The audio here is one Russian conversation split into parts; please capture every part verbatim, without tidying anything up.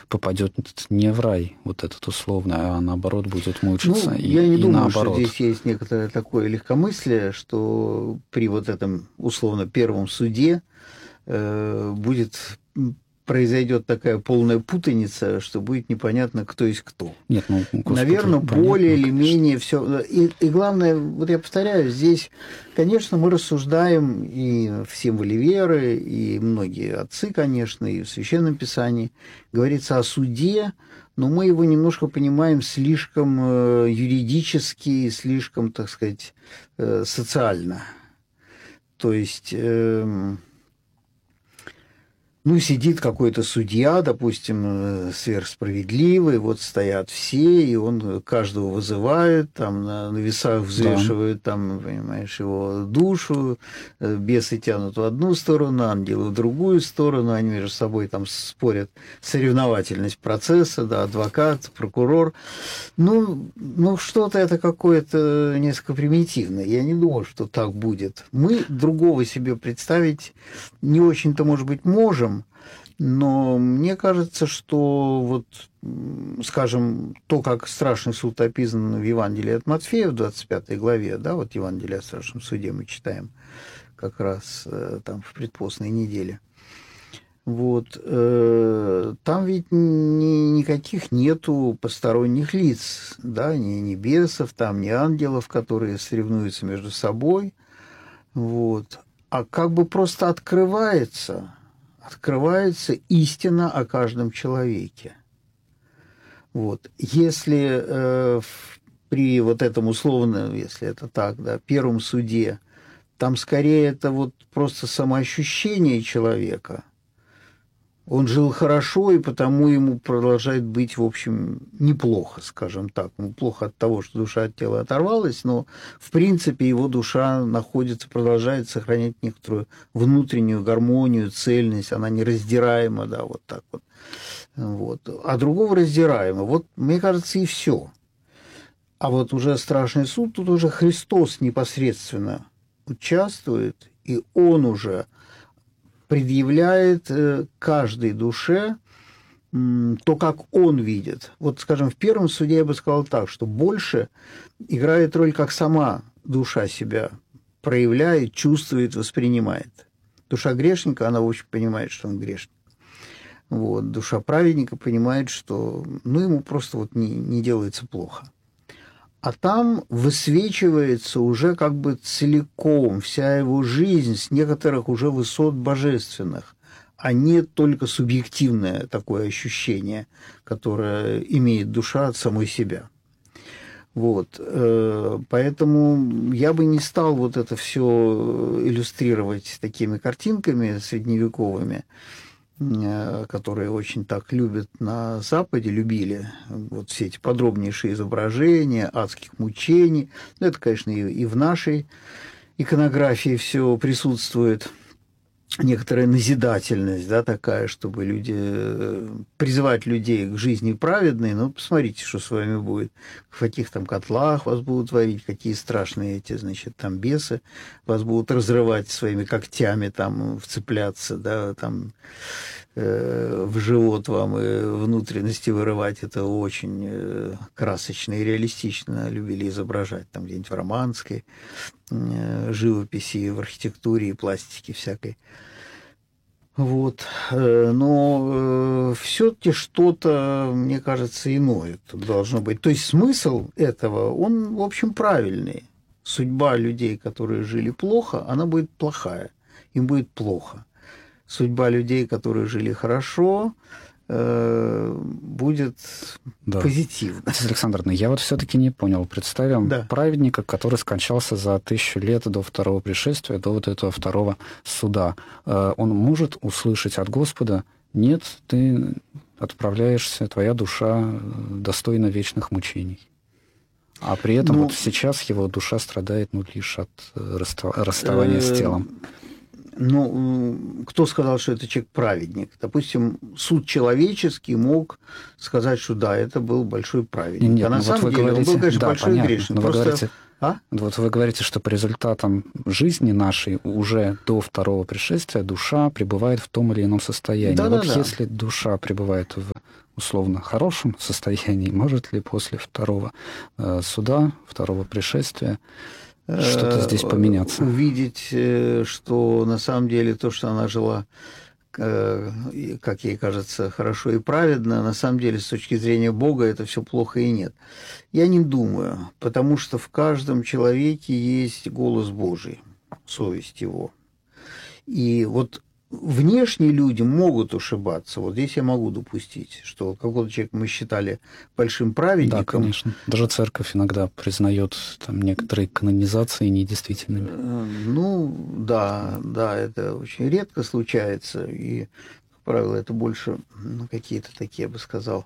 попадет не в рай, вот этот условный, а наоборот будет мучиться. Ну, и, я не и думаю, наоборот. что здесь есть некоторое такое легкомыслие, что при вот этом, условно, первом суде э, будет произойдет такая полная путаница, что будет непонятно, кто есть кто. Нет, ну, Господи, наверное, понятно, более или конечно. менее все. И, и главное, вот я повторяю, здесь, конечно, мы рассуждаем и в символе веры, и многие отцы, конечно, и в Священном Писании говорится о суде, но мы его немножко понимаем слишком э, юридически, слишком, так сказать, э, социально. То есть... Э, Ну, сидит какой-то судья, допустим, сверхсправедливый, вот стоят все, и он каждого вызывает, там на, на весах взвешивает, да. Там, понимаешь, его душу, бесы тянут в одну сторону, ангелы в другую сторону, они между собой там спорят, соревновательность процесса, да, адвокат, прокурор. Ну, ну что-то это какое-то несколько примитивное. Я не думаю, что так будет. Мы другого себе представить не очень-то, может быть, можем, но мне кажется, что вот, скажем, то, как страшный суд описан в Евангелии от Матфея в двадцать пятой главе, да, вот Евангелие о страшном суде мы читаем как раз там в предпостной неделе. Вот, э, там ведь ни, никаких нету посторонних лиц, да, ни небесов, там, ни ангелов, которые соревнуются между собой, вот, а как бы просто открывается, открывается истина о каждом человеке. Вот, если э, при вот этом условно, если это так, да, первом суде, там скорее это вот просто самоощущение человека. Он жил хорошо, и потому ему продолжает быть, в общем, неплохо, скажем так. Ему плохо от того, что душа от тела оторвалась, но, в принципе, его душа находится, продолжает сохранять некоторую внутреннюю гармонию, цельность, она нераздираема, да, вот так вот. Вот. А другого раздираема. Вот, мне кажется, и все. А вот уже страшный суд, тут уже Христос непосредственно участвует, и Он уже предъявляет каждой душе то, как он видит. Вот, скажем, в первом суде я бы сказал так, что больше играет роль, как сама душа себя проявляет, чувствует, воспринимает. Душа грешника, она, в общем, понимает, что он грешник. Вот. Душа праведника понимает, что ну, ему просто вот не, не делается плохо. А там высвечивается уже как бы целиком вся его жизнь с некоторых уже высот божественных, а не только субъективное такое ощущение, которое имеет душа от самой себя. Вот. Поэтому я бы не стал вот это все иллюстрировать такими картинками средневековыми, которые очень так любят на Западе, любили вот все эти подробнейшие изображения адских мучений. Ну, это, конечно, и, и в нашей иконографии все присутствует. Некоторая назидательность, да, такая, чтобы люди, призывать людей к жизни праведной. Ну, посмотрите, что с вами будет, в каких там котлах вас будут варить, какие страшные эти, значит, там бесы вас будут разрывать своими когтями, там, вцепляться, да, там, э, в живот вам и внутренности вырывать. Это очень э, красочно и реалистично любили изображать, там, где-нибудь в романской э, живописи, в архитектуре и пластике всякой. Вот. Но э, все-таки что-то, мне кажется, иное тут должно быть. То есть смысл этого, он, в общем, правильный. Судьба людей, которые жили плохо, она будет плохая. Им будет плохо. Судьба людей, которые жили хорошо, э, будет да. позитивна. Александровна, я вот все-таки не понял. Представим да. праведника, который скончался за тысячу лет до второго пришествия, до вот этого второго суда. Он может услышать от Господа: нет, ты отправляешься, твоя душа достойна вечных мучений. А при этом ну, вот сейчас его душа страдает ну, лишь от расставания с телом. Ну, кто сказал, что это человек-праведник? Допустим, суд человеческий мог сказать, что да, это был большой праведник. Нет, а на ну, самом вот деле говорите, он был, конечно, да, большой понятно, грешник. Но Просто... вы говорите, а? Вот вы говорите, что по результатам жизни нашей уже до второго пришествия душа пребывает в том или ином состоянии. Да, вот да, если да. душа пребывает в условно хорошем состоянии, может ли после второго э, суда, второго пришествия что-то здесь поменяться? Увидеть, что на самом деле то, что она жила, как ей кажется, хорошо и праведно, на самом деле с точки зрения Бога это все плохо и нет. Я не думаю, потому что в каждом человеке есть голос Божий, совесть его. И вот внешние люди могут ошибаться. Вот здесь я могу допустить, что какого-то человека мы считали большим праведником. Да, конечно. Даже церковь иногда признает там некоторые канонизации недействительными. Ну, да, да, это очень редко случается. И, как правило, это больше ну, какие-то такие, я бы сказал,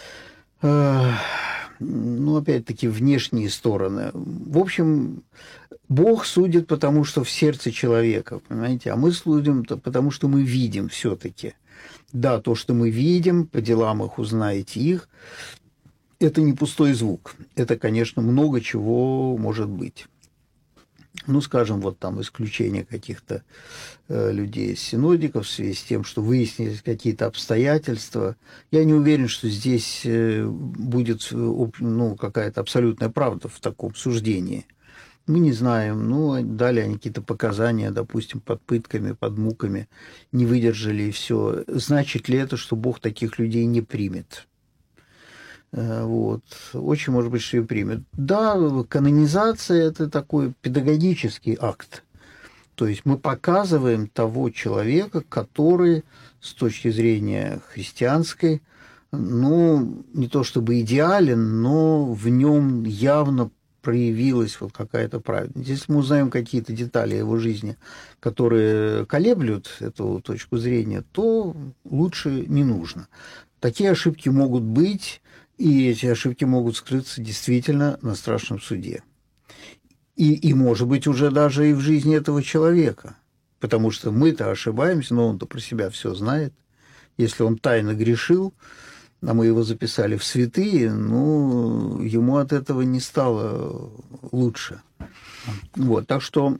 ну, опять-таки, внешние стороны. В общем, Бог судит, потому что в сердце человека, понимаете, а мы судим, потому что мы видим все-таки. Да, то, что мы видим, по делам их узнаете их, это не пустой звук. Это, конечно, много чего может быть. Ну, скажем, вот там исключение каких-то э, людей, синодиков в связи с тем, что выяснились какие-то обстоятельства. Я не уверен, что здесь э, будет ну, какая-то абсолютная правда в таком суждении. Мы не знаем. Ну, дали они какие-то показания, допустим, под пытками, под муками, не выдержали и все. Значит ли это, что Бог таких людей не примет? Вот. Очень может быть, что и примет. Да, канонизация – это такой педагогический акт. То есть мы показываем того человека, который с точки зрения христианской, ну, не то чтобы идеален, но в нем явно проявилась вот какая-то праведность. Если мы узнаем какие-то детали его жизни, которые колеблют эту точку зрения, то лучше не нужно. Такие ошибки могут быть, и эти ошибки могут скрыться действительно на страшном суде. И, и, может быть, уже даже и в жизни этого человека. Потому что мы-то ошибаемся, но он-то про себя все знает. Если он тайно грешил, а мы его записали в святые, ну, ему от этого не стало лучше. Вот, так что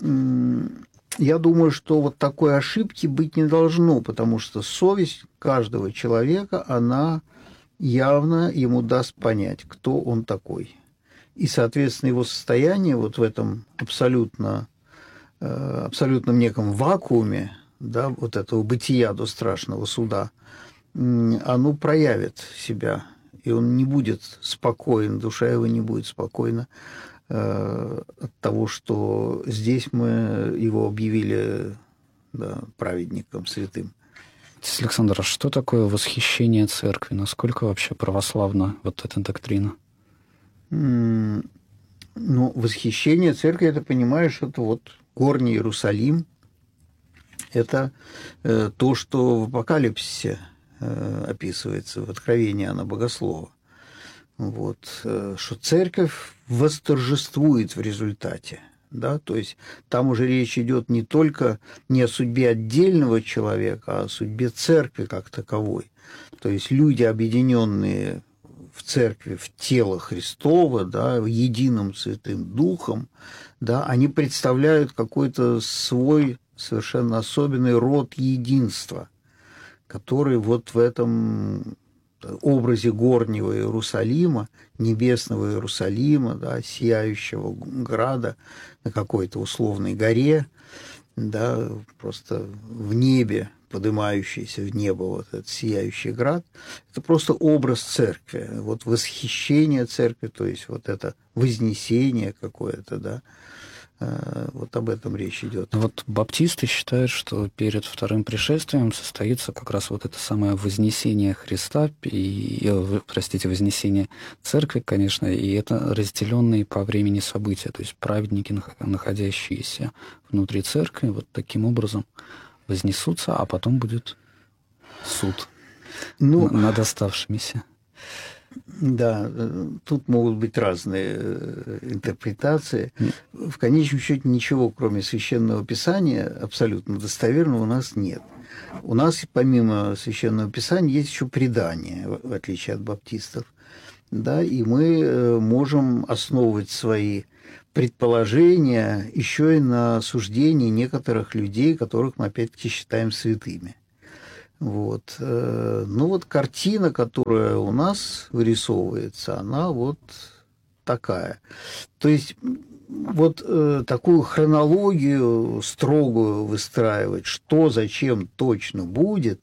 я думаю, что вот такой ошибки быть не должно, потому что совесть каждого человека, она явно ему даст понять, кто он такой. И, соответственно, его состояние вот в этом абсолютно, абсолютном неком вакууме, да, вот этого бытия до страшного суда, оно проявит себя, и он не будет спокоен, душа его не будет спокойна э, от того, что здесь мы его объявили да, праведником, святым. Александр, а что такое восхищение церкви? Насколько вообще православна вот эта доктрина? Ну, восхищение церкви, это, понимаешь, это вот горний Иерусалим, это э, то, что в Апокалипсисе э, описывается, в Откровении Иоанна Богослова. Вот, э, что церковь восторжествует в результате. Да? То есть там уже речь идет не только не о судьбе отдельного человека, а о судьбе церкви как таковой. То есть люди, объединенные в церкви, в тело Христова, да, единым Святым Духом, да, они представляют какой-то свой совершенно особенный род единства, который вот в этом образе горнего Иерусалима, небесного Иерусалима, да, сияющего града на какой-то условной горе, да, просто в небе, поднимающийся в небо вот этот сияющий град, это просто образ церкви, вот восхищение церкви, то есть вот это вознесение какое-то, да, вот об этом речь идет. Вот баптисты считают, что перед вторым пришествием состоится как раз вот это самое вознесение Христа, и, простите, вознесение церкви, конечно, и это разделенные по времени события, то есть праведники, находящиеся внутри церкви, вот таким образом вознесутся, а потом будет суд ну, над оставшимися. Да, тут могут быть разные интерпретации. В конечном счете ничего, кроме Священного Писания, абсолютно достоверного у нас нет. У нас, помимо Священного Писания, есть еще предание, в отличие от баптистов. Да, и мы можем основывать свои предположения еще и на суждении некоторых людей, которых мы опять-таки считаем святыми. Вот. Ну вот картина, которая у нас вырисовывается, она вот такая. То есть вот э, такую хронологию строгую выстраивать, что зачем точно будет,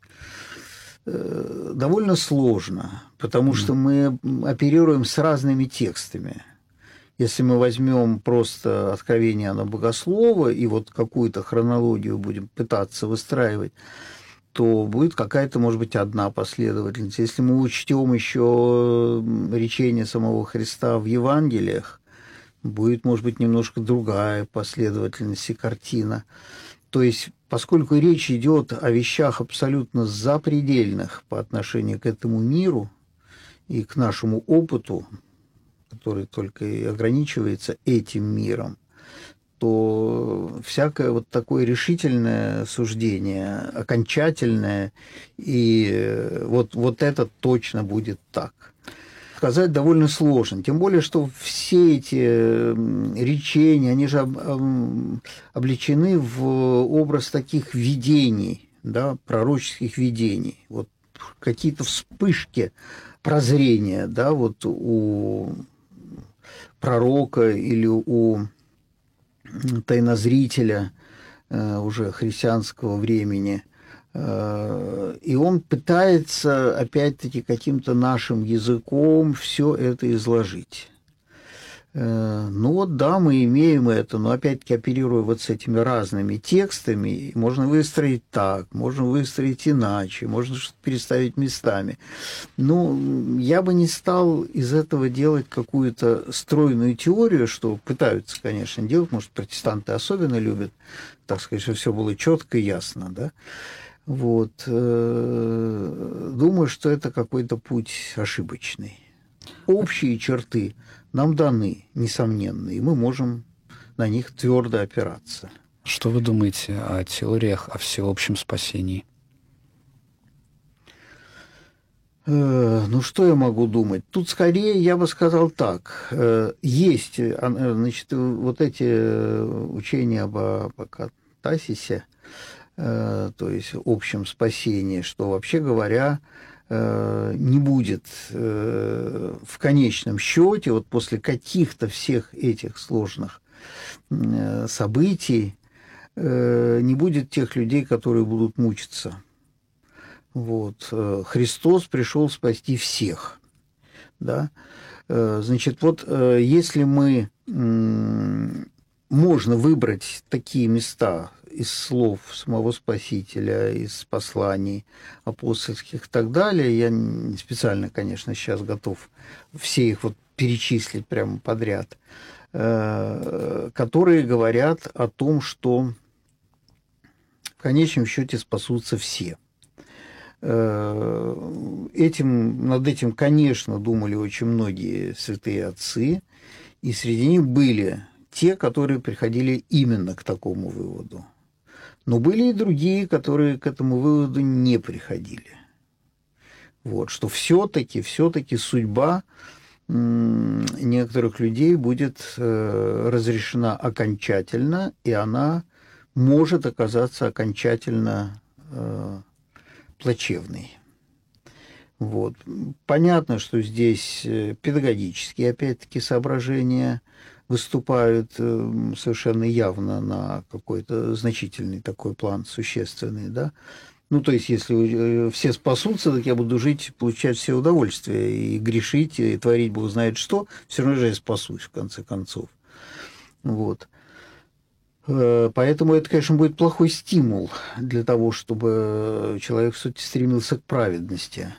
э, довольно сложно, потому что мы оперируем с разными текстами. Если мы возьмем просто Откровение Иоанна Богослова и вот какую-то хронологию будем пытаться выстраивать, то будет какая-то, может быть, одна последовательность. Если мы учтем еще речение самого Христа в Евангелиях, будет, может быть, немножко другая последовательность и картина. То есть, поскольку речь идет о вещах абсолютно запредельных по отношению к этому миру и к нашему опыту, который только и ограничивается этим миром, то всякое вот такое решительное суждение, окончательное, и вот, вот это точно будет так. Сказать довольно сложно, тем более, что все эти речения, они же облечены в образ таких видений, да, пророческих видений, вот какие-то вспышки прозрения, да, вот у пророка или у тайнозрителя э, уже христианского времени. Э, и он пытается, опять-таки, каким-то нашим языком все это изложить. Э, ну вот да, мы имеем это, но опять-таки оперируя вот с этими разными текстами, можно выстроить так, можно выстроить иначе, можно что-то переставить местами. Ну, я бы не стал из этого делать какую-то стройную теорию, что пытаются, конечно, делать, может, протестанты особенно любят, так сказать, что все было четко и ясно, да. Вот. Думаю, что это какой-то путь ошибочный. Общие черты нам даны, несомненно, и мы можем на них твердо опираться. Что вы думаете о теориях о всеобщем спасении? Ну, что я могу думать? Тут скорее я бы сказал так. Есть, значит, вот эти учения об апокатасисе, то есть общем спасении, что, вообще говоря, не будет в конечном счете, вот после каких-то всех этих сложных событий, не будет тех людей, которые будут мучиться. Вот. Христос пришел спасти всех. Да? Значит, вот если мы... Можно выбрать такие места из слов самого Спасителя, из посланий апостольских и так далее. Я не специально, конечно, сейчас готов все их вот перечислить прямо подряд, которые говорят о том, что в конечном счете спасутся все. Этим, над этим, конечно, думали очень многие святые отцы, и среди них были те, которые приходили именно к такому выводу. Но были и другие, которые к этому выводу не приходили. Вот, что все-таки, все-таки судьба некоторых людей будет разрешена окончательно, и она может оказаться окончательно плачевной. Вот. Понятно, что здесь педагогические, опять-таки, соображения выступают совершенно явно на какой-то значительный такой план, существенный, да. Ну, то есть, если все спасутся, так я буду жить, получать все удовольствия, и грешить, и творить Бог знает что, все равно же я спасусь, в конце концов. Вот. Поэтому это, конечно, будет плохой стимул для того, чтобы человек все-таки стремился к праведности.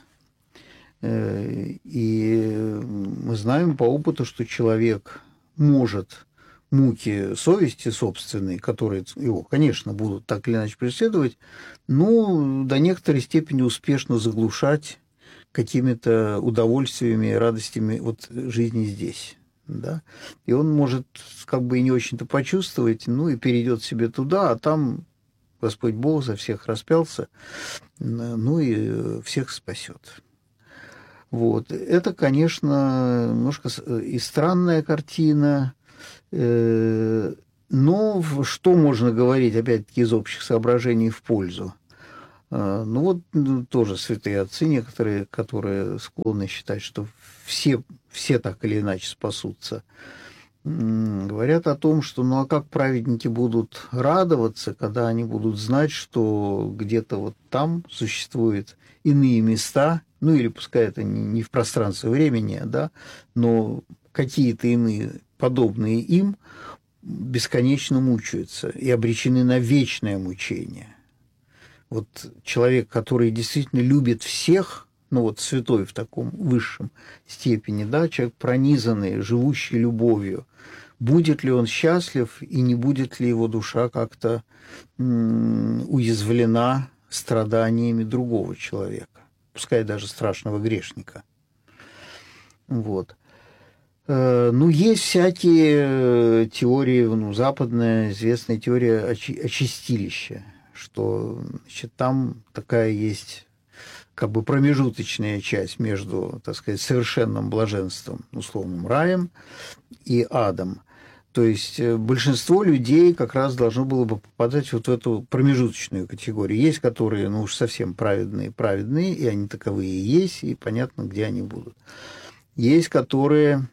И мы знаем по опыту, что человек может муки совести собственной, которые его, конечно, будут так или иначе преследовать, но до некоторой степени успешно заглушать какими-то удовольствиями и радостями от жизни здесь. Да? И он может как бы и не очень-то почувствовать, ну и перейдет себе туда, а там Господь Бог за всех распялся, ну и всех спасет. Вот. Это, конечно, немножко и странная картина, но что можно говорить, опять-таки, из общих соображений в пользу? Ну вот ну, тоже святые отцы некоторые, которые склонны считать, что все, все так или иначе спасутся, говорят о том, что ну а как праведники будут радоваться, когда они будут знать, что где-то вот там существуют иные места, ну или пускай это не в пространстве времени, да, но какие-то иные, подобные им, бесконечно мучаются и обречены на вечное мучение. Вот человек, который действительно любит всех, ну вот святой в таком высшем степени, да, человек пронизанный, живущий любовью, будет ли он счастлив и не будет ли его душа как-то м- уязвлена страданиями другого человека, пускай даже страшного грешника. Вот. Ну, есть всякие теории, ну, западная известная теория очи- очистилища, что, значит, там такая есть как бы промежуточная часть между, так сказать, совершенным блаженством, условным раем, и адом. То есть большинство людей как раз должно было бы попадать вот в эту промежуточную категорию. Есть, которые, ну уж совсем праведные, праведные, и они таковые и есть, и понятно, где они будут. Есть, которые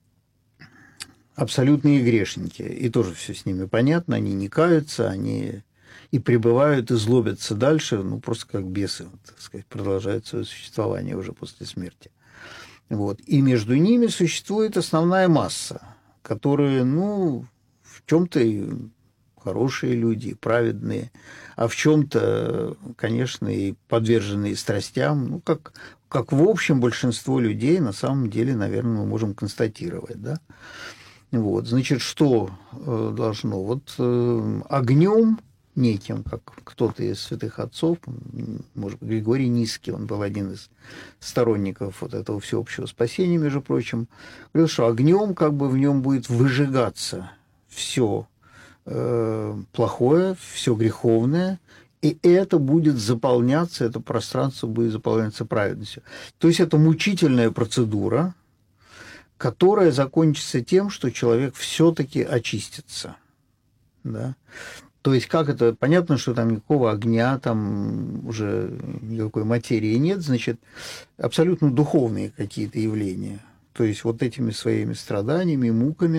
абсолютные грешники, и тоже все с ними понятно, они не каются, они и пребывают, и злобятся дальше, ну, просто как бесы, так сказать, продолжают свое существование уже после смерти. Вот. И между ними существует основная масса, которые, ну, в чем-то и хорошие люди, и праведные, а в чем-то, конечно, и подверженные страстям, ну, как, как в общем большинство людей, на самом деле, наверное, мы можем констатировать, да. Вот, значит, что должно? Вот огнем неким, как кто-то из святых отцов, может быть, Григорий Низкий, он был один из сторонников вот этого всеобщего спасения, между прочим, говорил, что огнем как бы в нем будет выжигаться все э, плохое, все греховное, и это будет заполняться, это пространство будет заполняться праведностью. То есть это мучительная процедура, которая закончится тем, что человек все-таки очистится. Да? То есть как это? Понятно, что там никакого огня, там уже никакой материи нет, значит, абсолютно духовные какие-то явления. То есть вот этими своими страданиями, муками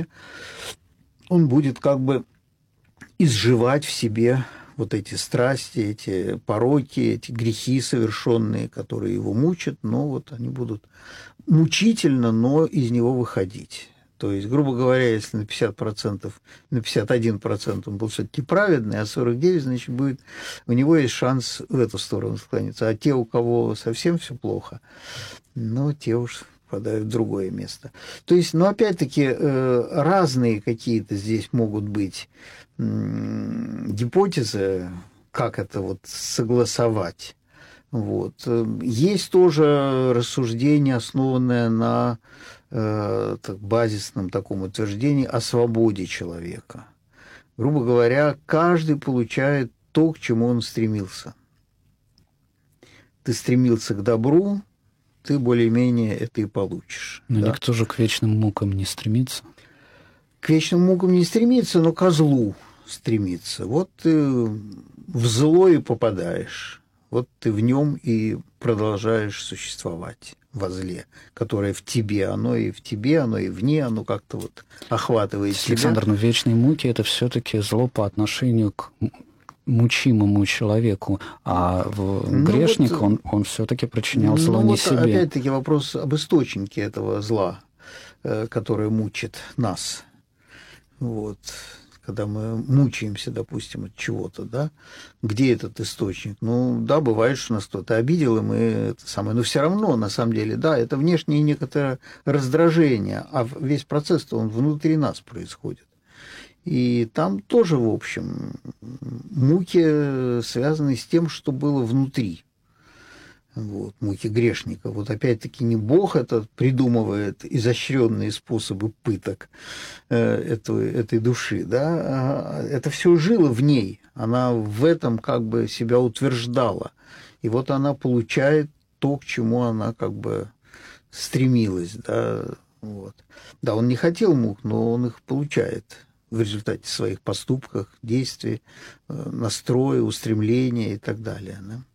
он будет как бы изживать в себе вот эти страсти, эти пороки, эти грехи совершенные, которые его мучат, но вот они будут мучительно, но из него выходить. То есть, грубо говоря, если на пятьдесят процентов, на пятьдесят один процент он был все-таки праведный, а сорок девять процентов, значит, будет, у него есть шанс в эту сторону склониться. А те, у кого совсем все плохо, ну, те уж попадают в другое место. То есть, ну, опять-таки, разные какие-то здесь могут быть гипотезы, как это вот согласовать. Вот. Есть тоже рассуждение, основанное на э, так, базисном таком утверждении о свободе человека. Грубо говоря, каждый получает то, к чему он стремился. Ты стремился к добру, ты более-менее это и получишь. Но да? Никто же к вечным мукам не стремится. К вечным мукам не стремится, но ко злу стремится. Вот ты в зло и попадаешь. Вот ты в нем и продолжаешь существовать во зле, которое в тебе, оно и в тебе, оно и вне, оно как-то вот охватывает тебя. Александр, но вечные муки – это все-таки зло по отношению к мучимому человеку, а ну грешник, вот, он, он все-таки причинял ну зло вот не себе. Опять-таки вопрос об источнике этого зла, которое мучит нас. Вот. Когда мы мучаемся, допустим, от чего-то, да, где этот источник? Ну, да, бывает, что нас кто-то обидел, и мы это самое, но все равно, на самом деле, да, это внешнее некоторое раздражение, а весь процесс-то, он внутри нас происходит. И там тоже, в общем, муки связаны с тем, что было внутри. Вот, муки грешника. Вот опять-таки не Бог этот придумывает изощренные способы пыток э, этой, этой души, да, а это все жило в ней, она в этом как бы себя утверждала, и вот она получает то, к чему она как бы стремилась, да, вот. Да, он не хотел мук, но он их получает в результате своих поступков, действий, настроя, устремления и так далее, да.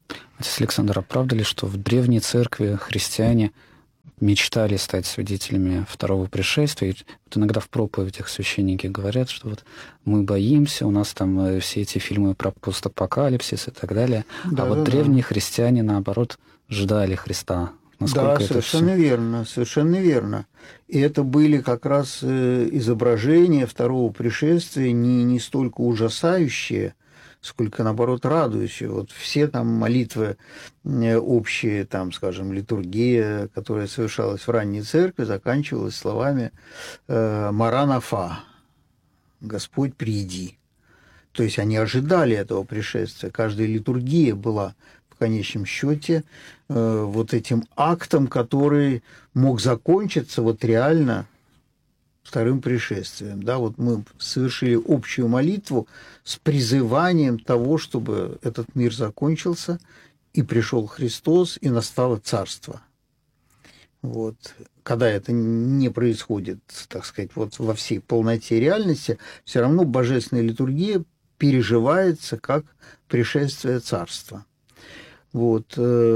Отец Александр, а правда ли, что в древней церкви христиане мечтали стать свидетелями второго пришествия? И вот иногда в проповедях священники говорят, что вот мы боимся, у нас там все эти фильмы про постапокалипсис и так далее. Да, а вот да, древние да. христиане, наоборот, ждали Христа. Насколько Да, это совершенно все... верно, совершенно верно. И это были как раз изображения второго пришествия не, не столько ужасающие, сколько, наоборот, радующие. Вот все там молитвы общие, там, скажем, литургия, которая совершалась в ранней церкви, заканчивалась словами «Маранафа», «Господь, приди». То есть они ожидали этого пришествия. Каждая литургия была в конечном счете э, вот этим актом, который мог закончиться вот реально вторым пришествием. Да, вот мы совершили общую молитву с призыванием того, чтобы этот мир закончился, и пришел Христос, и настало Царство. Вот. Когда это не происходит, так сказать, вот во всей полноте реальности, все равно божественная литургия переживается как пришествие Царства. Вот.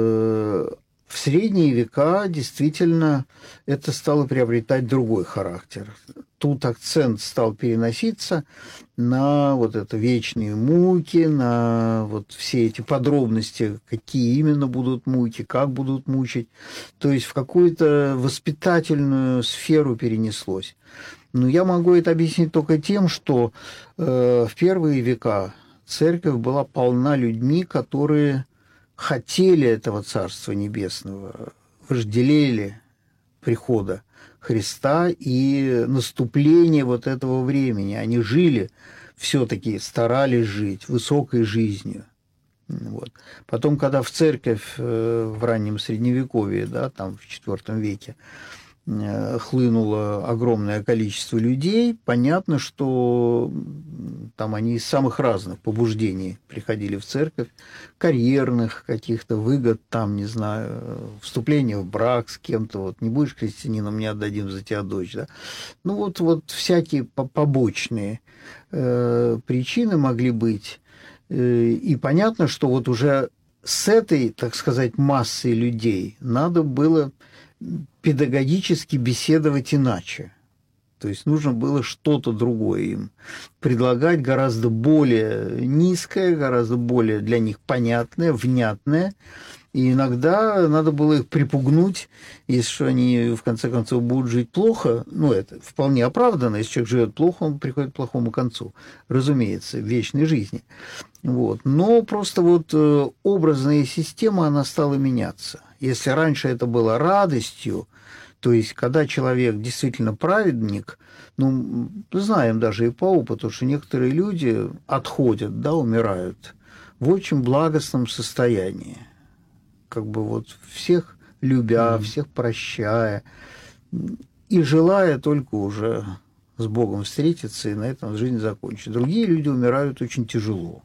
В средние века действительно это стало приобретать другой характер. Тут акцент стал переноситься на вот это вечные муки, на вот все эти подробности, какие именно будут муки, как будут мучить. То есть в какую-то воспитательную сферу перенеслось. Но я могу это объяснить только тем, что э, в первые века церковь была полна людьми, которые хотели этого Царства Небесного, вожделели прихода Христа и наступления вот этого времени. Они жили, все-таки старались жить высокой жизнью. Вот. Потом, когда в церковь в раннем Средневековье, да, там в четвёртом веке, хлынуло огромное количество людей, понятно, что там они из самых разных побуждений приходили в церковь, карьерных каких-то выгод, там, не знаю, вступления в брак с кем-то, вот, не будешь христианином, не отдадим за тебя дочь, да. Ну, вот, вот всякие побочные э, причины могли быть, э, и понятно, что вот уже с этой, так сказать, массой людей надо было педагогически беседовать иначе. То есть нужно было что-то другое им предлагать, гораздо более низкое, гораздо более для них понятное, внятное. И иногда надо было их припугнуть, если они в конце концов будут жить плохо. Ну, это вполне оправданно. Если человек живет плохо, он приходит к плохому концу. Разумеется, в вечной жизни. Вот. Но просто вот образная система, она стала меняться. Если раньше это было радостью, то есть когда человек действительно праведник, ну, знаем даже и по опыту, что некоторые люди отходят, да, умирают в очень благостном состоянии. Как бы вот всех любя, mm-hmm. всех прощая и желая только уже с Богом встретиться и на этом жизнь закончить. Другие люди умирают очень тяжело.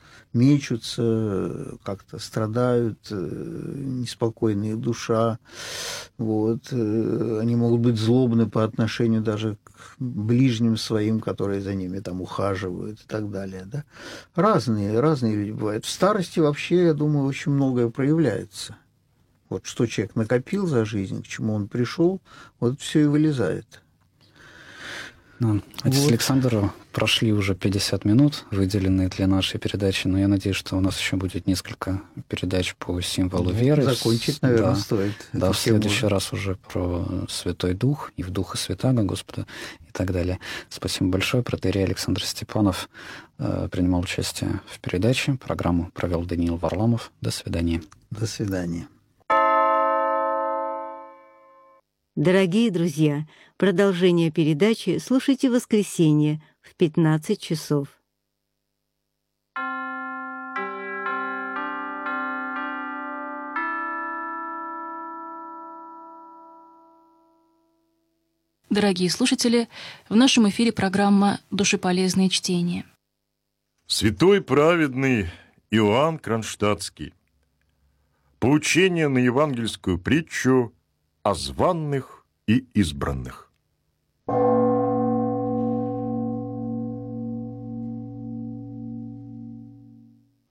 Мечутся, как-то страдают, неспокойная их душа. Вот. Они могут быть злобны по отношению даже к ближним своим, которые за ними там ухаживают и так далее. Да? Разные, разные люди бывают. В старости вообще, я думаю, очень многое проявляется. Вот что человек накопил за жизнь, к чему он пришел, вот все и вылезает. Да. Отец вот. Александр, прошли уже пятьдесят минут, выделенные для нашей передачи, но я надеюсь, что у нас еще будет несколько передач по символу ну, веры. Закончить, наверное, да, стоит. Да, в следующий раз уже про Святой Дух и в Духа Святаго Господа и так далее. Спасибо большое. Протоиерей Александр Степанов э, принимал участие в передаче. Программу провел Даниил Варламов. До свидания. До свидания. Дорогие друзья, продолжение передачи слушайте в воскресенье в пятнадцать часов. Дорогие слушатели, в нашем эфире программа «Душеполезные чтения». Святой праведный Иоанн Кронштадтский. Поучение на евангельскую притчу о званных и избранных.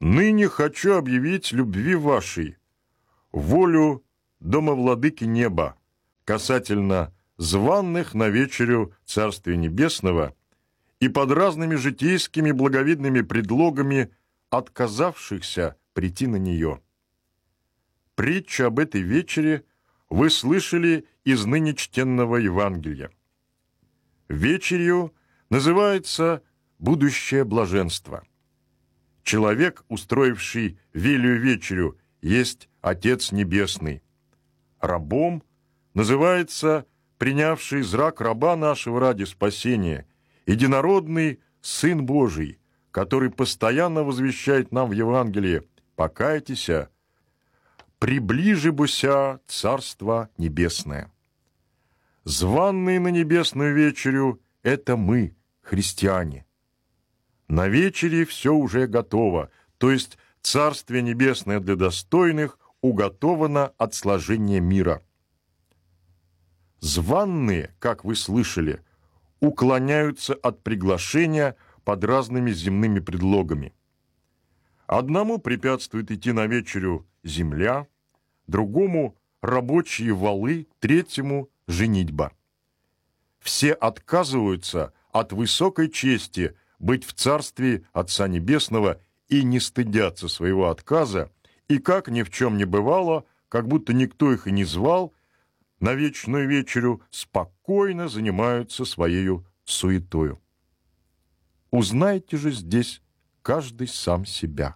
Ныне хочу объявить любви вашей, волю домовладыки неба, касательно званных на вечерю Царствия Небесного и под разными житейскими благовидными предлогами отказавшихся прийти на нее. Притчу об этой вечере вы слышали из ныне чтенного Евангелия. Вечерью называется будущее блаженство. Человек, устроивший велию вечерю, есть Отец Небесный. Рабом называется принявший зрак раба нашего ради спасения, единородный Сын Божий, который постоянно возвещает нам в Евангелии: «Покайтесь, приближибося Царство Небесное». Званные на небесную вечерю — это мы, христиане. На вечере все уже готово, то есть Царствие Небесное для достойных уготовано от сложения мира. Званные, как вы слышали, уклоняются от приглашения под разными земными предлогами. Одному препятствует идти на вечерю земля, другому – рабочие валы, третьему – женитьба. Все отказываются от высокой чести быть в Царстве Отца Небесного и не стыдятся своего отказа, и как ни в чем не бывало, как будто никто их и не звал, на вечную вечерю спокойно занимаются своею суетою. Узнайте же здесь каждый сам себя.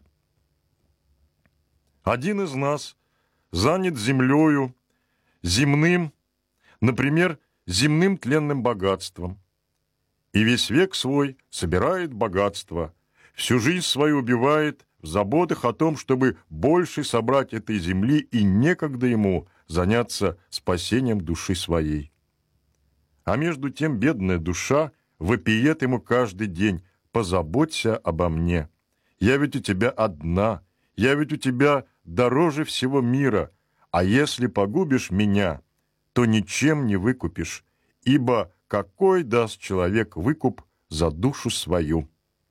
Один из нас занят землею, земным, например, земным тленным богатством, и весь век свой собирает богатство, всю жизнь свою убивает в заботах о том, чтобы больше собрать этой земли, и некогда ему заняться спасением души своей. А между тем бедная душа вопиет ему каждый день: «Позаботься обо мне, я ведь у тебя одна, я ведь у тебя дороже всего мира, а если погубишь меня, то ничем не выкупишь, ибо какой даст человек выкуп за душу свою?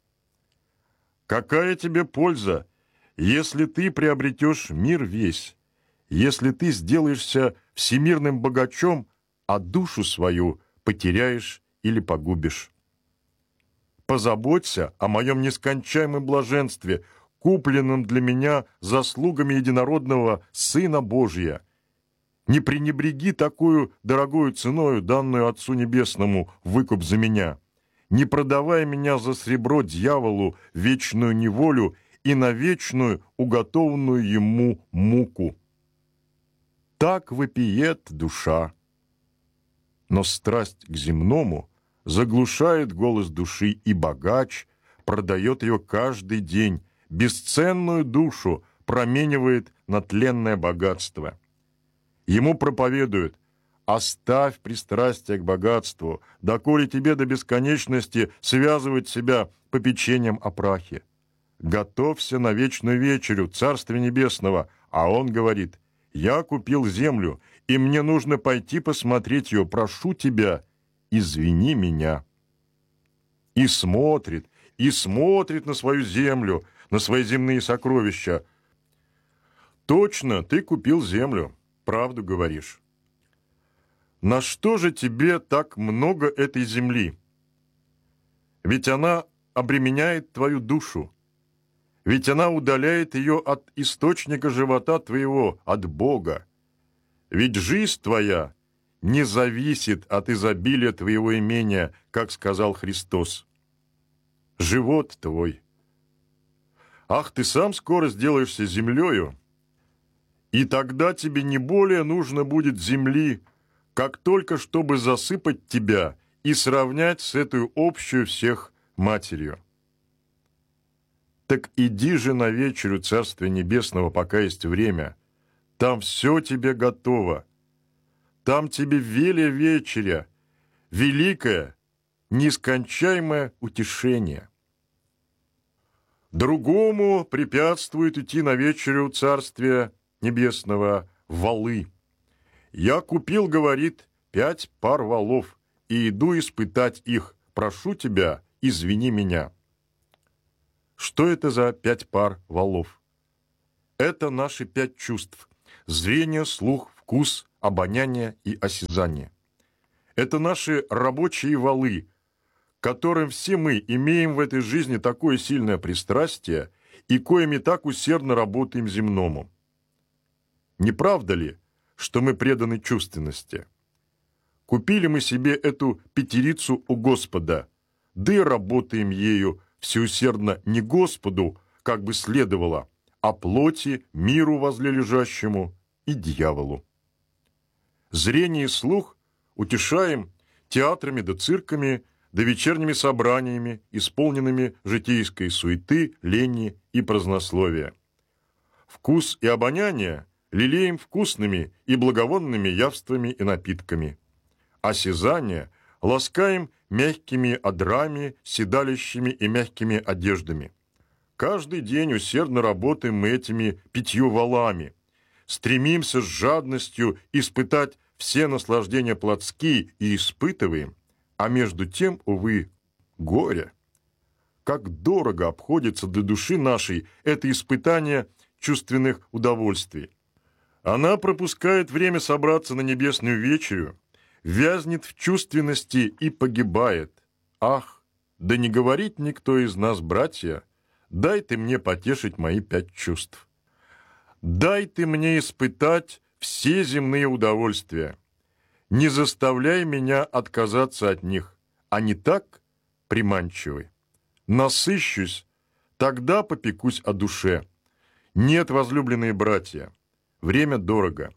Какая тебе польза, если ты приобретешь мир весь, если ты сделаешься всемирным богачом, а душу свою потеряешь или погубишь? Позаботься о моем нескончаемом блаженстве, купленном для меня заслугами единородного Сына Божия. Не пренебреги такую дорогою ценою, данную Отцу Небесному, выкуп за меня. Не продавай меня за сребро дьяволу, вечную неволю и на вечную, уготованную ему муку». Так вопиет душа. Но страсть к земному заглушает голос души, и богач продает ее каждый день, бесценную душу променивает на тленное богатство. Ему проповедуют: «Оставь пристрастие к богатству, доколе тебе до бесконечности связывать себя попечением о прахе. Готовься на вечную вечерю Царствия Небесного». А он говорит: «Я купил землю, и мне нужно пойти посмотреть ее. Прошу тебя, извини меня». И смотрит, и смотрит на свою землю, на свои земные сокровища. Точно, ты купил землю, правду говоришь. На что же тебе так много этой земли? Ведь она обременяет твою душу. Ведь она удаляет ее от источника живота твоего, от Бога. Ведь жизнь твоя не зависит от изобилия твоего имения, как сказал Христос. Живот твой. Ах, ты сам скоро сделаешься землею, и тогда тебе не более нужно будет земли, как только чтобы засыпать тебя и сравнять с этой общую всех матерью. Так иди же на вечерю Царствия Небесного, пока есть время. Там все тебе готово. Там тебе велия вечеря, великое, нескончаемое утешение. Другому препятствует идти на вечерю Царствия Небесного валы. «Я купил, — говорит, — пять пар валов, и иду испытать их. Прошу тебя, извини меня». Что это за пять пар валов? Это наши пять чувств – зрение, слух, вкус, обоняние и осязание. Это наши рабочие валы, которым все мы имеем в этой жизни такое сильное пристрастие и коими так усердно работаем земному. Не правда ли, что мы преданы чувственности? Купили мы себе эту пятерицу у Господа, да и работаем ею всеусердно не Господу, как бы следовало, а плоти, миру возлележащему и дьяволу. Зрение и слух утешаем театрами да цирками, да вечерними собраниями, исполненными житейской суеты, лени и празднословия. Вкус и обоняние лелеем вкусными и благовонными явствами и напитками. Осязание ласкаем мягкими одрами, седалищами и мягкими одеждами. Каждый день усердно работаем мы этими пятью валами, стремимся с жадностью испытать все наслаждения плотские и испытываем, а между тем, увы, горе. Как дорого обходится для души нашей это испытание чувственных удовольствий. Она пропускает время собраться на небесную вечерю, вязнет в чувственности и погибает. Ах, да не говорит никто из нас, братья, дай ты мне потешить мои пять чувств. Дай ты мне испытать все земные удовольствия. Не заставляй меня отказаться от них. Они так приманчивы. Насыщусь, тогда попекусь о душе. Нет, возлюбленные братья, время дорого.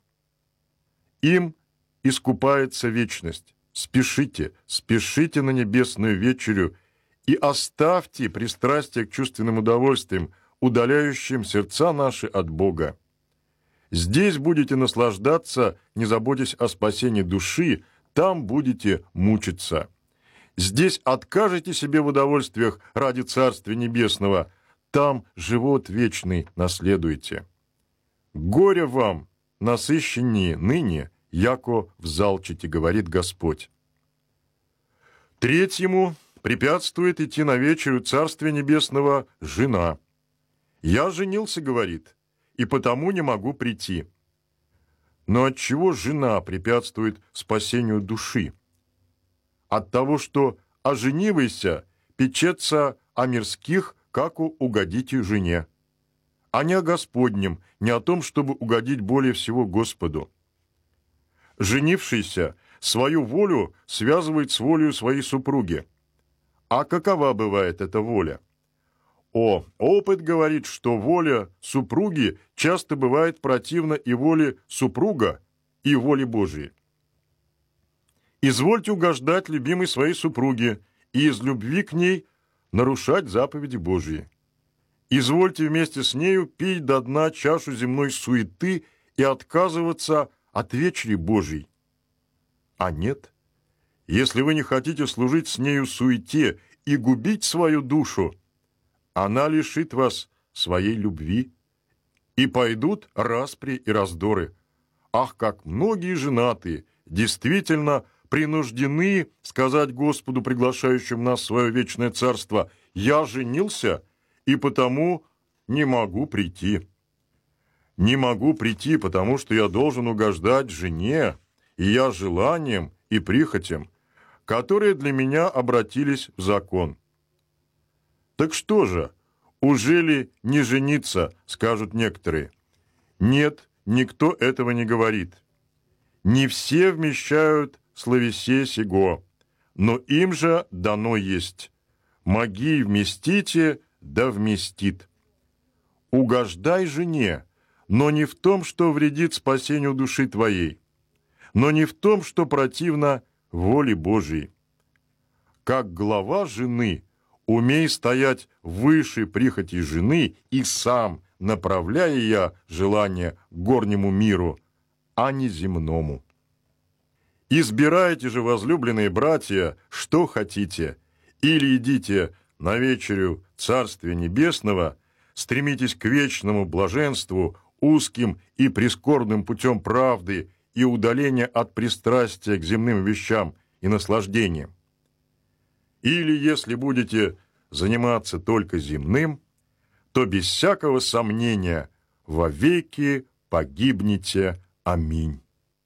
Им искупается вечность. Спешите, спешите на небесную вечерю и оставьте пристрастие к чувственным удовольствиям, удаляющим сердца наши от Бога. Здесь будете наслаждаться, не заботясь о спасении души, там будете мучиться. Здесь откажете себе в удовольствиях ради Царствия Небесного, там живот вечный наследуете. Горе вам, насыщеннее ныне, яко взалчите, говорит Господь. Третьему препятствует идти на вечерю Царствия Небесного жена. «Я женился, — говорит, — и потому не могу прийти». Но отчего жена препятствует спасению души? От того, что оженивайся, печется о мирских, как угодите жене, а не о Господнем, не о том, чтобы угодить более всего Господу. Женившийся свою волю связывает с волею своей супруги. А какова бывает эта воля? О, опыт говорит, что воля супруги часто бывает противна и воле супруга, и воле Божией. Извольте угождать любимой своей супруге и из любви к ней нарушать заповеди Божьи. Извольте вместе с нею пить до дна чашу земной суеты и отказываться от вечери Божьей. А нет, если вы не хотите служить с нею суете и губить свою душу, она лишит вас своей любви, и пойдут распри и раздоры. Ах, как многие женатые действительно принуждены сказать Господу, приглашающему нас в свое вечное царство: «Я женился, и потому не могу прийти». Не могу прийти, потому что я должен угождать жене, и я желанием и прихотям, которые для меня обратились в закон. Так что же, ужели не жениться, скажут некоторые? Нет, никто этого не говорит. Не все вмещают словесе сего, но им же дано есть. Моги вместите, да вместит. Угождай жене, но не в том, что вредит спасению души твоей, но не в том, что противно воле Божией. Как глава жены, умей стоять выше прихоти жены и сам, направляя я желание горнему миру, а не земному. Избирайте же, возлюбленные братья, что хотите, или идите на вечерю Царствия Небесного, стремитесь к вечному блаженству, узким и прискорбным путем правды и удаления от пристрастия к земным вещам и наслаждениям. Или, если будете заниматься только земным, то без всякого сомнения вовеки погибнете. Аминь.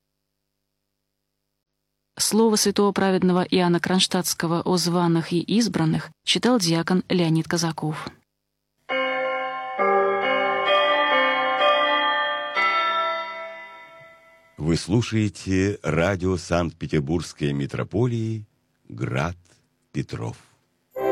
Слово святого праведного Иоанна Кронштадтского о званых и избранных читал диакон Леонид Казаков. Вы слушаете радио Санкт-Петербургской митрополии «Град Петров».